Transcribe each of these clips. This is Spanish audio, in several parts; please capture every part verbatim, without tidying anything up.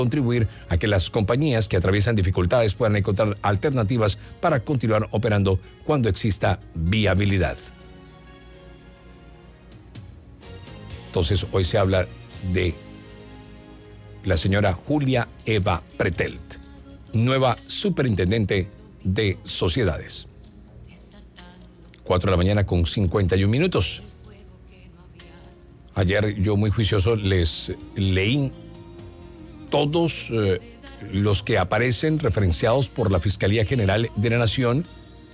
contribuir a que las compañías que atraviesan dificultades puedan encontrar alternativas para continuar operando cuando exista viabilidad. Entonces, hoy se habla de la señora Julia Eva Pretelt, nueva superintendente de sociedades. Cuatro de la mañana con cincuenta y un minutos. Ayer yo muy juicioso les leí todos eh, los que aparecen referenciados por la Fiscalía General de la Nación,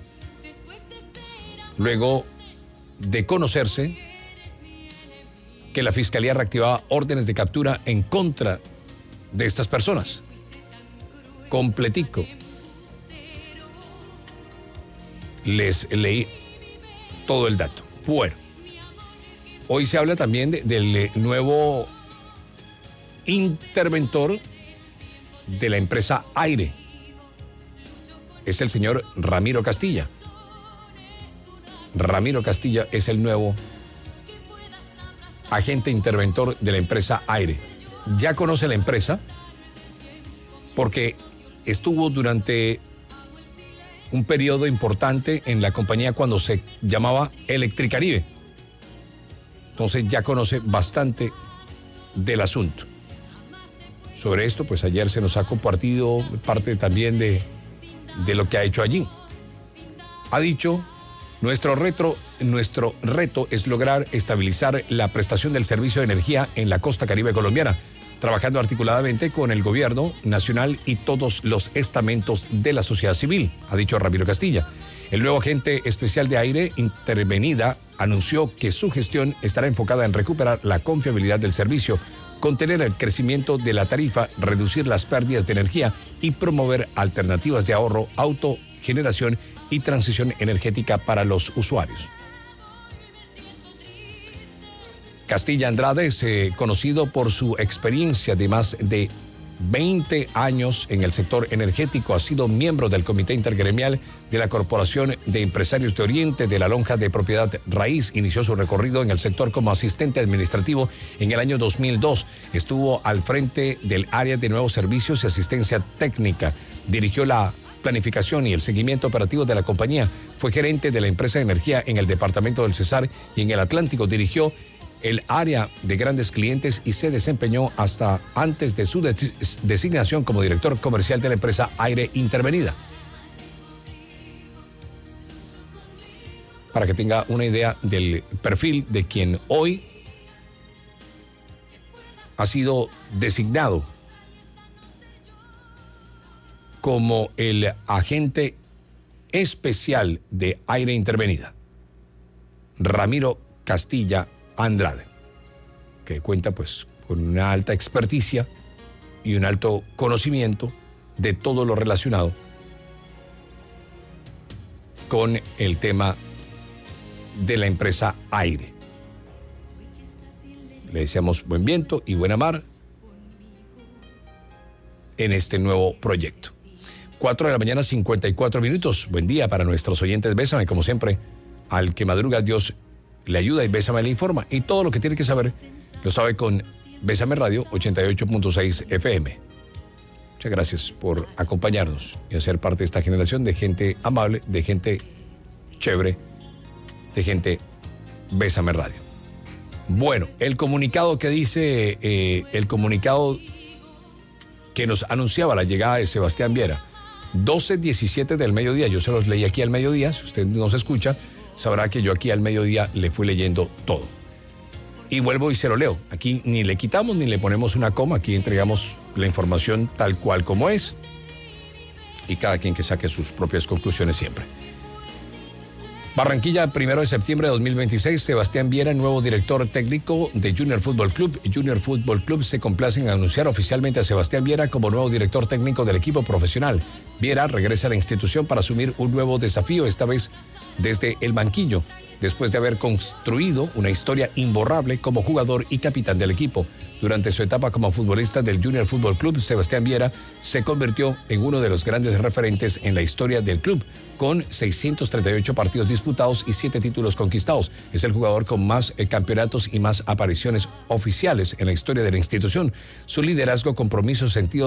luego de conocerse que la Fiscalía reactivaba órdenes de captura en contra de estas personas. Completico. Les leí todo el dato. Bueno, hoy se habla también de, del nuevo interventor de la empresa Aire. Es el señor Ramiro Castilla. Ramiro Castilla es el nuevo agente interventor de la empresa Aire. Ya conoce la empresa porque estuvo durante un periodo importante en la compañía cuando se llamaba Electricaribe. Entonces ya conoce bastante del asunto. Sobre esto, pues ayer se nos ha compartido parte también de, de lo que ha hecho allí. Ha dicho: Nuestro reto, nuestro reto es lograr estabilizar la prestación del servicio de energía en la costa caribe colombiana, trabajando articuladamente con el gobierno nacional y todos los estamentos de la sociedad civil, ha dicho Ramiro Castilla. El nuevo agente especial de Aire intervenida anunció que su gestión estará enfocada en recuperar la confiabilidad del servicio, contener el crecimiento de la tarifa, reducir las pérdidas de energía y promover alternativas de ahorro, autogeneración y transición energética para los usuarios. Castilla Andrade es eh, conocido por su experiencia de más de veinte años en el sector energético. Ha sido miembro del Comité Intergremial de la Corporación de Empresarios de Oriente de la Lonja de Propiedad Raíz. Inició su recorrido en el sector como asistente administrativo en el año dos mil dos. Estuvo al frente del área de nuevos servicios y asistencia técnica. Dirigió la planificación y el seguimiento operativo de la compañía. Fue gerente de la empresa de energía en el departamento del Cesar y en el Atlántico. Dirigió el área de grandes clientes y se desempeñó hasta antes de su des- designación como director comercial de la empresa Aire Intervenida. Para que tenga una idea del perfil de quien hoy ha sido designado como el agente especial de Aire Intervenida, Ramiro Castilla Andrade, que cuenta pues con una alta experticia y un alto conocimiento de todo lo relacionado con el tema de la empresa Aire. Le deseamos buen viento y buena mar en este nuevo proyecto. Cuatro de la mañana, cincuenta y cuatro minutos. Buen día para nuestros oyentes. Bésame, como siempre, al que madruga Dios le ayuda y Bésame le informa. Y todo lo que tiene que saber lo sabe con Bésame Radio ochenta y ocho punto seis F M. Muchas gracias por acompañarnos y hacer parte de esta generación de gente amable, de gente chévere, de gente Bésame Radio. Bueno, el comunicado que dice, eh, el comunicado que nos anunciaba la llegada de Sebastián Viera, doce diecisiete del mediodía. Yo se los leí aquí al mediodía. Si usted no se escucha, sabrá que yo aquí al mediodía le fui leyendo todo. Y vuelvo y se lo leo. Aquí ni le quitamos ni le ponemos una coma. Aquí entregamos la información tal cual como es. Y cada quien que saque sus propias conclusiones siempre. Barranquilla, primero de septiembre de dos mil veintiséis, Sebastián Viera, nuevo director técnico de Junior Fútbol Club. Junior Fútbol Club se complace en anunciar oficialmente a Sebastián Viera como nuevo director técnico del equipo profesional. Viera regresa a la institución para asumir un nuevo desafío, esta vez desde el banquillo, después de haber construido una historia imborrable como jugador y capitán del equipo. Durante su etapa como futbolista del Junior Fútbol Club, Sebastián Viera se convirtió en uno de los grandes referentes en la historia del club. con seiscientos treinta y ocho partidos disputados y siete títulos conquistados. Es el jugador con más eh, campeonatos y más apariciones oficiales en la historia de la institución. Su liderazgo, compromiso, sentido